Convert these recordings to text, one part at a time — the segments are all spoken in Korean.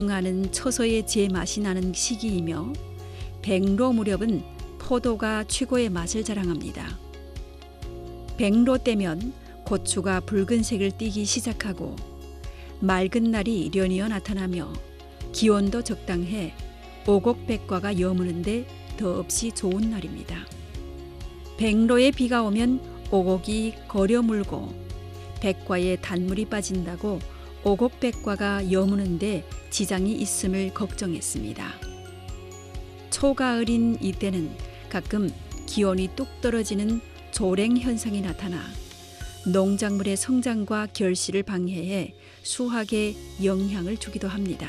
하는 처서의 제맛이 나는 시기이며 백로 무렵은 포도가 최고의 맛을 자랑합니다. 백로 때면 고추가 붉은색을 띠기 시작하고 맑은 날이 련이어 나타나며 기온도 적당해 오곡백과가 여무는데 더없이 좋은 날입니다. 백로에 비가 오면 오곡이 거려물고 백과에 단물이 빠진다고 오곡백과가 여무는데 지장이 있음을 걱정했습니다. 초가을인 이때는 가끔 기온이 뚝 떨어지는 조랭 현상이 나타나 농작물의 성장과 결실을 방해해 수확에 영향을 주기도 합니다.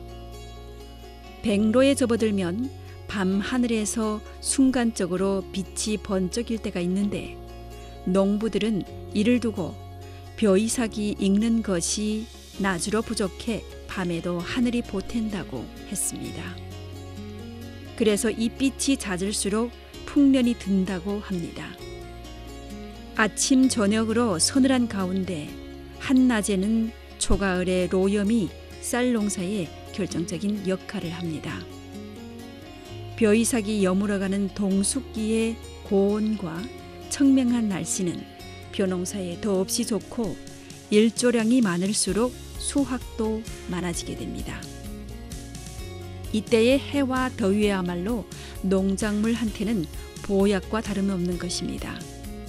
백로에 접어들면 밤 하늘에서 순간적으로 빛이 번쩍일 때가 있는데 농부들은 이를 두고 벼이삭이 익는 것이 낮으로 부족해 밤에도 하늘이 보탠다고 했습니다. 그래서 이 빛이 잦을수록 풍년이 든다고 합니다. 아침 저녁으로 서늘한 가운데 한낮에는 초가을의 로염이 쌀 농사에 결정적인 역할을 합니다. 벼이삭이 여물어가는 동숙기의 고온과 청명한 날씨는 벼농사에 더없이 좋고 일조량이 많을수록 수확도 많아지게 됩니다. 이때의 해와 더위야말로 농작물한테는 보약과 다름없는 것입니다.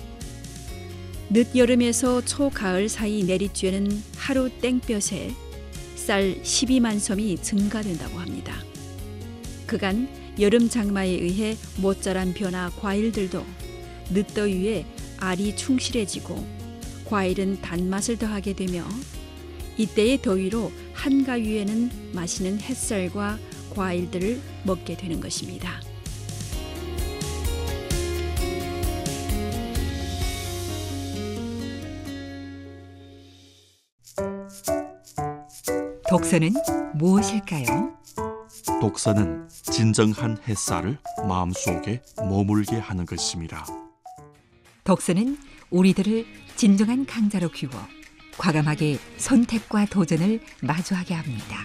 늦여름에서 초가을 사이 내리쬐는 하루 땡볕에 쌀 12만 섬이 증가된다고 합니다. 그간 여름 장마에 의해 못 자란 벼나 과일들도 늦더위에 알이 충실해지고 과일은 단맛을 더하게 되며 이때의 더위로 한가위에는 맛있는 햇살과 과일들을 먹게 되는 것입니다. 독서는 무엇일까요? 독서는 진정한 햇살을 마음속에 머물게 하는 것입니다. 독서는 우리들을 진정한 강자로 키워 과감하게 선택과 도전을 마주하게 합니다.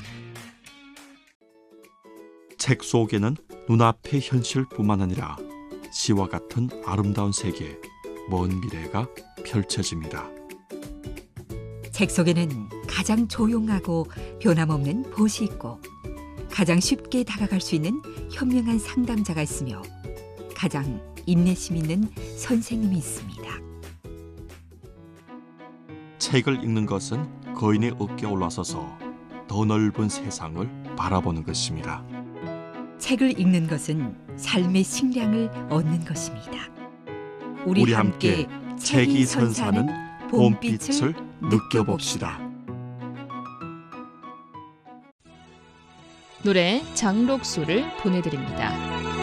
책 속에는 눈앞의 현실뿐만 아니라 시와 같은 아름다운 세계, 먼 미래가 펼쳐집니다. 책 속에는 가장 조용하고 변함없는 보시 있고 가장 쉽게 다가갈 수 있는 현명한 상담자가 있으며 가장 인내심 있는 선생님이 있습니다. 책을 읽는 것은 거인의 어깨에 올라서서 더 넓은 세상을 바라보는 것입니다. 책을 읽는 것은 삶의 식량을 얻는 것입니다. 우리 함께 책이 선사하는 봄빛을 느껴봅시다. 노래 장록수를 보내드립니다.